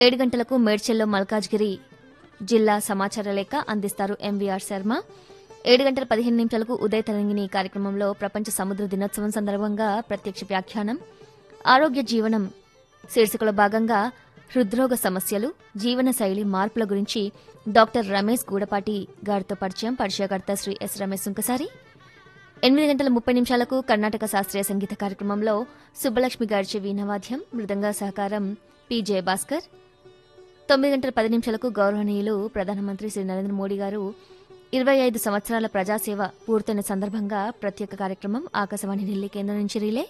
7 గంటలకు మేడ్చల్లో మల్కాజ్గిరి జిల్లా సమాచార లేఖ అందిస్తారు ఎంవీఆర్ శర్మ. 7 గంటల 15 నిమిషాలకు ఉదయ తరంగిణి కార్యక్రమంలో ప్రపంచ సముద్ర దినోత్సవం సందర్భంగా ప్రత్యక్ష వ్యాఖ్యానం, ఆరోగ్య జీవనం శీర్షికలో భాగంగా హృద్రోగ సమస్యలు, జీవన శైలి మార్పుల గురించి డాక్టర్ రమేష్ గూడపాటి గారితో పరిచయకర్త శ్రీ ఎస్ రమేష్ సుంకసారి. 8 గంటల 30 నిమిషాలకు కర్ణాటక శాస్త్రీయ సంగీత కార్యక్రమంలో సుబ్బలక్ష్మి గారిచే వీణవాద్యం, మృదంగ సహకారం పి జయభాస్కర్. 9 గంటల 10 నిమిషాలకు గౌరవనీయులు ప్రధానమంత్రి శ్రీ నరేంద్ర మోడీ గారు 25 సంవత్సరాల ప్రజాసేవ పూర్తయిన సందర్భంగా ప్రత్యేక కార్యక్రమం ఆకాశవాణి ఢిల్లీ కేంద్రం నుంచి రిలే.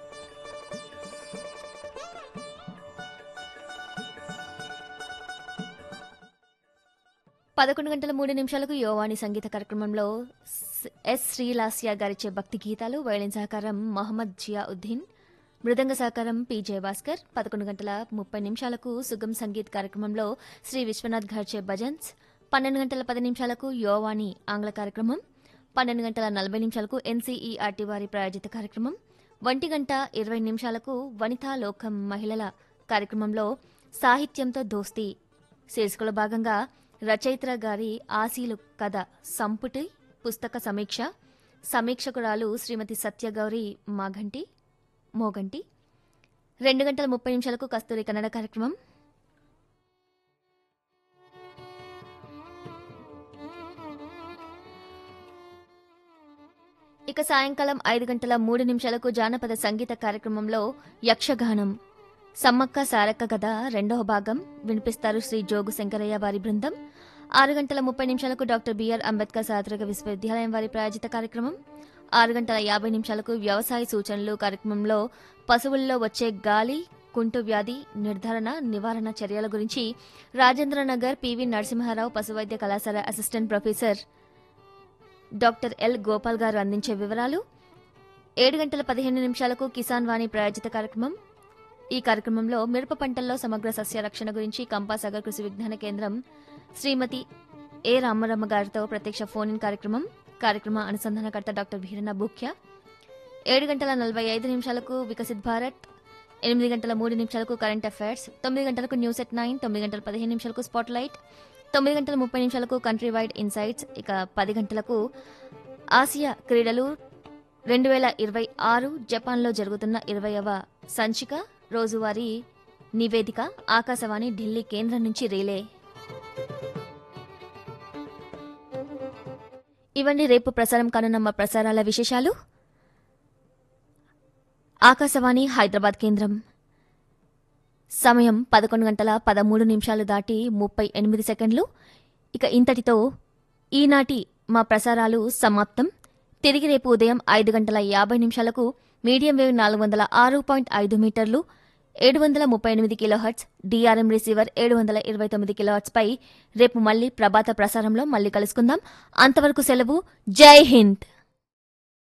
పదకొండు గంటల 3 నిమిషాలకు యోవాణి సంగీత కార్యక్రమంలో ఎస్ శ్రీలాస్య గారిచే భక్తి గీతాలు, వైలిన్ సహకారం మహమ్మద్ జియాఉద్దీన్, మృదంగ సహకారం పి జయభాస్కర్. 11 గంటల 30 నిమిషాలకు సుగమ్ సంగీత్ కార్యక్రమంలో శ్రీ విశ్వనాథ్ గారిచే భజన్స్. 12 గంటల 10 నిమిషాలకు యోవాణి ఆంగ్ల కార్యక్రమం. 12 గంటల 40 నిమిషాలకు ఎన్సీఈఆర్టీ వారి ప్రాయోజిత కార్యక్రమం. 1 గంట 20 నిమిషాలకు వనితా లోకం మహిళల కార్యక్రమంలో సాహిత్యంతో దోస్తీ శీర్షికలో భాగంగా రచయిత్ర గారి ఆశీలు కథ సంపుటి పుస్తక సమీక్ష, సమీక్షకురాలు శ్రీమతి సత్యగౌరి మోగంటి. 2 గంటల 30 నిమిషాలకు కస్తూరి కన్నడ కార్యక్రమం. ఇక సాయంకాలం 5 గంటల 3 నిమిషాలకు జానపద సంగీత కార్యక్రమంలో యక్షగానం సమ్మక్క సారక్క కథ 2వ భాగం వినిపిస్తారు శ్రీ జోగు శంకరయ్య వారి బృందం. 6 గంటల 30 నిమిషాలకు డాక్టర్ బిఆర్ అంబేద్కర్ చారిత్రక విశ్వవిద్యాలయం వారి ప్రాయోజిత కార్యక్రమం. 6 గంటల 50 నిమిషాలకు వ్యవసాయ సూచనలు కార్యక్రమంలో పశువుల్లో వచ్చే గాలి కుంటు వ్యాధి నిర్ధారణ నివారణ చర్యల గురించి రాజేంద్రనగర్ పివి నరసింహారావు పశువైద్య కళాశాల assistant professor doctor L Gopal గారు అందించే వివరాలు. 7 గంటల 15 నిమిషాలకు కిసాన్ వాణి ప్రాయోజిత కార్యక్రమం. ఈ కార్యక్రమంలో మిరప పంటల్లో సమగ్ర సస్య రక్షణ గురించి కంపాసాగర్ కృషి విజ్ఞాన కేంద్రం శ్రీమతి ఏ రామరమ్మ గారితో ప్రత్యక్ష ఫోన్ ఇన్ కార్యక్రమ అనుసంధానకర్త డాక్టర్ భీరణ బూఖ్య. 7 గంటల 45 నిమిషాలకు వికసిత్ భారత్. 8 గంటల 3 నిమిషాలకు కరెంట్ అఫైర్స్. 9 గంటలకు న్యూస్ ఎట్ 9. 9 గంటల 15 నిమిషాలకు స్పాట్ లైట్. 9 గంటల 30 నిమిషాలకు కంట్రీ వైడ్ ఇన్సైట్స్. ఇక 10 గంటలకు ఆసియా క్రీడలు 2026 జపాన్లో జరుగుతున్న 20వ సంచిక రోజువారీ నివేదిక ఆకాశవాణి ఢిల్లీ కేంద్రం నుంచి రిలే. ఇవన్నీ రేపు ప్రసారం కానున్న మా ప్రసారాల విశేషాలు. ఆకాశవాణి హైదరాబాద్ కేంద్రం సమయం 11 గంటల 13 నిమిషాలు దాటి 38 సెకండ్లు. ఇక ఇంతటితో ఈనాటి మా ప్రసారాలు సమాప్తం. తిరిగి రేపు ఉదయం 5 గంటల 50 నిమిషాలకు మీడియం వేవ్ 406.5 మీటర్లు 738 కిలోహర్ట్జ్ డిఆర్ఎం రిసీవర్ 729 కిలోహర్ట్జ్ పై రేపు మళ్లీ ప్రభాత ప్రసారంలో మళ్లీ కలుసుకుందాం. అంతవరకు సెలవు. జై హింద్.